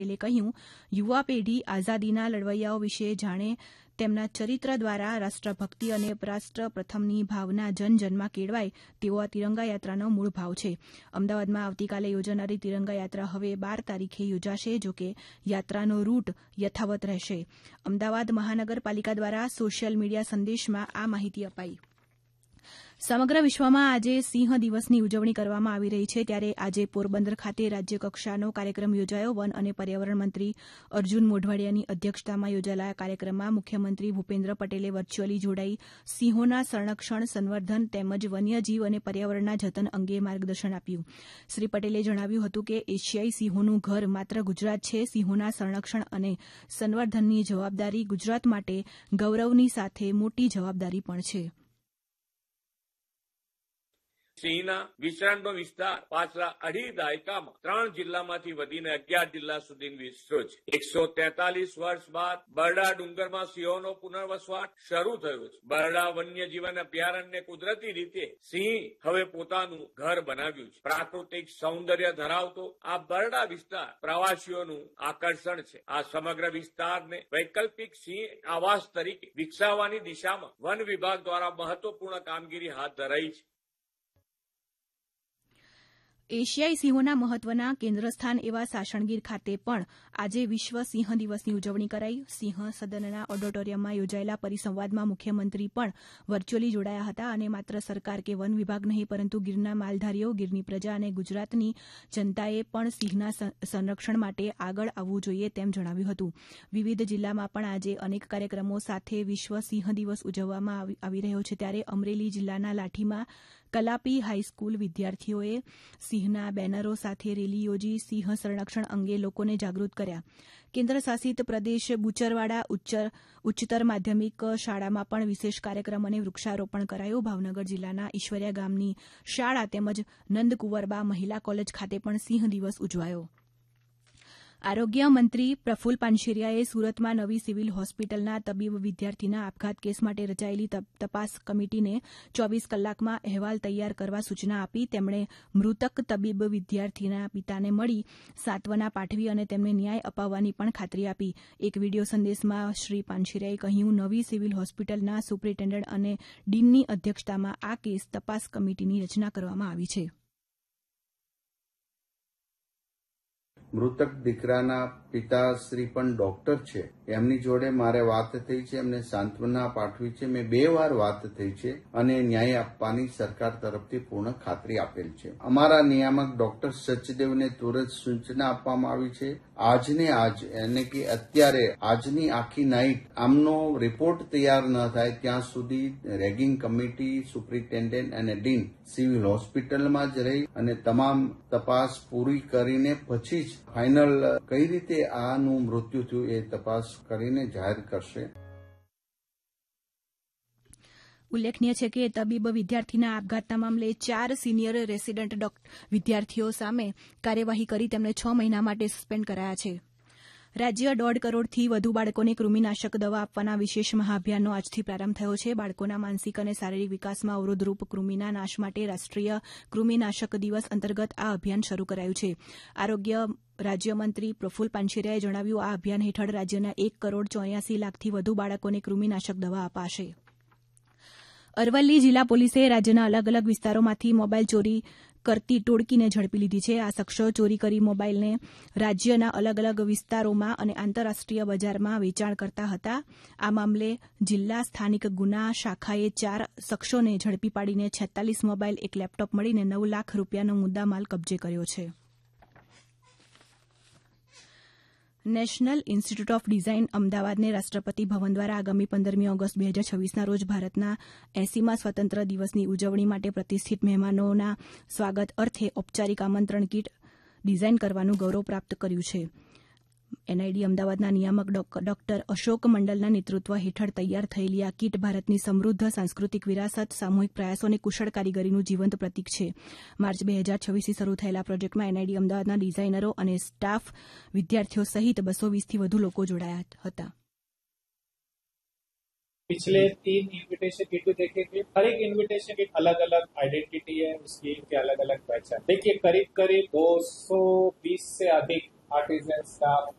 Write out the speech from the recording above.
પટેલે કહ્યું, યુવા પેઢી આઝાદીના લડવૈયાઓ વિશે જાણે, તેમના ચરિત્ર દ્વારા રાષ્ટ્રભક્તિ અને રાષ્ટ્ર પ્રથમની ભાવના જનજનમાં કેળવાય તેવો આ તિરંગા યાત્રાનો મૂળ ભાવ છે. અમદાવાદમાં આવતીકાલે યોજાનારી તિરંગા યાત્રા હવે 12 તારીખે યોજાશે. જોકે યાત્રાનો રૂટ યથાવત રહેશે. અમદાવાદ મહાનગરપાલિકા દ્વારા સોશિયલ મીડિયા સંદેશમાં આ માહિતી અપાઈ. સમગ્ર વિશ્વમાં આજે સિંહ દિવસની ઉજવણી કરવામાં આવી રહી છે. ત્યારે આજે પોરબંદર ખાતે રાજ્યકક્ષાનો કાર્યક્રમ યોજાયો. વન અને પર્યાવરણ મંત્રી અર્જુન મોઢવાડિયાની અધ્યક્ષતામાં યોજાયેલા કાર્યક્રમમાં મુખ્યમંત્રી ભૂપેન્દ્ર પટેલે વર્ચ્યુઅલી જોડાઈ સિંહોના સંરક્ષણ, સંવર્ધન તેમજ વન્યજીવ અને પર્યાવરણના જતન અંગે માર્ગદર્શન આપ્યું. શ્રી પટેલે જણાવ્યું હતું કે એશિયાઈ સિંહોનું ઘર માત્ર ગુજરાત છે. સિંહોના સંરક્ષણ અને સંવર્ધનની જવાબદારી ગુજરાત માટે ગૌરવની સાથે મોટી જવાબદારી પણ છે. સિંહના વિચરણનો વિસ્તાર પાછલા 2.5 દાયકામાં 3 જિલ્લામાંથી વધીને 11 જિલ્લા સુધી વિસ્તર્યો છે. 143 વર્ષ બાદ બરડા ડુંગરમાં સિંહોનો પુનર્વસવાટ શરૂ થયો છે. બરડા વન્યજીવન અભયારણ્ય કુદરતી રીતે સિંહ હવે પોતાનું ઘર બનાવ્યું છે. પ્રાકૃતિક સૌંદર્ય ધરાવતો આ બરડા વિસ્તાર પ્રવાસીઓનું આકર્ષણ છે. આ સમગ્ર વિસ્તારને વૈકલ્પિક સિંહ આવાસ તરીકે વિકસાવવાની દિશામાં વન વિભાગ દ્વારા મહત્વપૂર્ણ કામગીરી હાથ ધરાઈ છે. એશિયાઈ સિંહોના મહત્વના કેન્દ્રસ્થાન એવા સાસણગીર ખાતે પણ આજે વિશ્વ સિંહ દિવસની ઉજવણી કરાઈ. સિંહ સદનના ઓડિટોરિયમમાં યોજાયેલા પરિસંવાદમાં મુખ્યમંત્રી પણ વર્ચ્યુઅલી જોડાયા હતા અને માત્ર સરકાર કે વન વિભાગ નહીં પરંતુ ગીરના માલધારીઓ, ગીરની પ્રજા અને ગુજરાતની જનતાએ પણ સિંહના સંરક્ષણ માટે આગળ આવવું જોઈએ તેમ જણાવ્યું હતું. વિવિધ જિલ્લામાં પણ આજે અનેક કાર્યક્રમો સાથે વિશ્વ સિંહ દિવસ ઉજવવામાં આવી રહ્યો છે. ત્યારે અમરેલી જિલ્લાના લાઠીમાં કલાપી હાઈસ્કૂલ વિદ્યાર્થીઓએ સિંહના બેનરો સાથે રેલી યોજી સિંહ સંરક્ષણ અંગે લોકોને જાગૃત કર્યા. કેન્દ્ર શાસિત પ્રદેશ બુચરવાડા ઉચ્ચતર માધ્યમિક શાળામાં પણ વિશેષ કાર્યક્રમ અને વૃક્ષારોપણ કરાયું. ભાવનગર જિલ્લાના ઈશ્વરિયા ગામની શાળા તેમજ નંદકુંવરબા મહિલા કોલેજ ખાતે પણ સિંહ દિવસ ઉજવાયો. આરોગ્ય મંત્રી પ્રફુલ પાનશેરિયાએ સુરતમાં નવી સિવિલ હોસ્પિટલના તબીબ વિદ્યાર્થીના આપઘાત કેસ માટે રચાયેલી તપાસ કમિટીને 24 કલાકમાં અહેવાલ તૈયાર કરવા સૂચના આપી. તેમણે મૃતક તબીબ વિદ્યાર્થીના પિતાને મળી સાંત્વના પાઠવી અને તેમને ન્યાય અપાવવાની પણ ખાતરી આપી. એક વિડીયો સંદેશમાં શ્રી પાનશેરિયાએ કહ્યું, નવી સિવિલ હોસ્પિટલના સુપ્રિન્ટેન્ડન્ટ અને ડીનની અધ્યક્ષતામાં આ કેસ તપાસ કમિટીની રચના કરવામાં આવી છે. મૃતક દીકરાના પિતાશ્રી પણ ડોક્ટર છે. એમની જોડે મારે વાત થઈ છે. એમને સાંત્વના પાઠવી છે. મેં 2 વાર વાત થઈ છે અને ન્યાય આપવાની સરકાર તરફથી પૂર્ણ ખાતરી આપેલ છે. અમારા નિયામક ડોક્ટર સચદેવને તુરંત સૂચના આપવામાં આવી છે. આજને આજ એટલે કે અત્યારે આજની આખી નાઇટ આમનો રિપોર્ટ તૈયાર ન થાય ત્યાં સુધી રેગિંગ કમિટી, સુપ્રિન્ટેન્ડન્ટ અને ડીન સિવિલ હોસ્પિટલમાં જ રહી અને તમામ તપાસ પૂરી કરીને પછી જ ફાઇનલ કઈ રીતે આનું મૃત્યુ થયું એ તપાસ કરીને જાહેર કરશે. ઉલ્લેખનીય છે કે તબીબ વિદ્યાર્થીના આપઘાતના મામલે 4 સિનિયર રેસિડેન્ટ વિદ્યાર્થીઓ સામે કાર્યવાહી કરી તેમને 6 મહિના માટે સસ્પેન્ડ કરાયા છે. રાજ્ય 1.5 કરોડથી વધુ બાળકોને કૃમિનાશક દવા આપવાના વિશેષ મહાઅભિયાનનો આજથી પ્રારંભ થયો છે. બાળકોના માનસિક અને શારીરિક વિકાસમાં અવરોધરૂપ કૃમિના નાશ માટે રાષ્ટ્રીય કૃમિનાશક દિવસ અંતર્ગત આ અભિયાન શરૂ કરાયું છે. આરોગ્ય રાજ્યમંત્રી પ્રફુલ પાનશેરિયાએ જણાવ્યું, આ અભિયાન હેઠળ રાજ્યના 1 કરોડ 84 લાખથી વધુ બાળકોને કૃમિનાશક દવા અપાશે. અરવલ્લી જિલ્લા પોલીસે રાજ્યના અલગ અલગ વિસ્તારોમાંથી મોબાઈલ ચોરી કરતી ટોળકીને ઝડપી લીધી છે. આ શખ્સો ચોરી કરી મોબાઈલને રાજ્યના અલગ અલગ વિસ્તારોમાં અને આંતરરાષ્ટ્રીય બજારમાં વેચાણ કરતા હતા. આ મામલે જિલ્લા સ્થાનિક ગુના શાખાએ 4 શખ્સોને ઝડપી પાડીને 46 મોબાઈલ, 1 લેપટોપ મળીને 9 લાખ રૂપિયાનો મુદ્દામાલ કબજે કર્યો છે. નેશનલ ઇન્સ્ટિટ્યૂટ ઓફ ડિઝાઇન અમદાવાદને રાષ્ટ્રપતિ ભવન દ્વારા આગામી 15મી ઓગસ્ટ 2026ના રોજ ભારતના 80મા સ્વતંત્ર દિવસની ઉજવણી માટે પ્રતિષ્ઠિત મહેમાનોના સ્વાગત અર્થે ઔપચારિક આમંત્રણ કીટ ડિઝાઇન કરવાનું ગૌરવ પ્રાપ્ત કર્યું છે. એનઆઈડી અમદાવાદના નિયામક ડોક્ટર અશોક મંડલના નેતૃત્વ હેઠળ તૈયાર થયેલી આ કીટ ભારતની સમૃદ્ધ સાંસ્કૃતિક વિરાસત, સામૂહિક પ્રયાસો અને કુશળ કારીગરીનું જીવંત પ્રતીક છે. માર્ચ 2026થી શરૂ થયેલા પ્રોજેક્ટમાં એનઆઈડી અમદાવાદના ડિઝાઇનરો અને સ્ટાફ, વિદ્યાર્થીઓ સહિત 220થી વધુ લોકો જોડાયા હતા. पिछले 3 इन्विटेशन किट देखे थे. हर एक इन्विटेशन की अलग अलग आइडेंटिटी है, उसकी अलग अलग पहचान. देखिए करीब 220 से अधिक artisan staff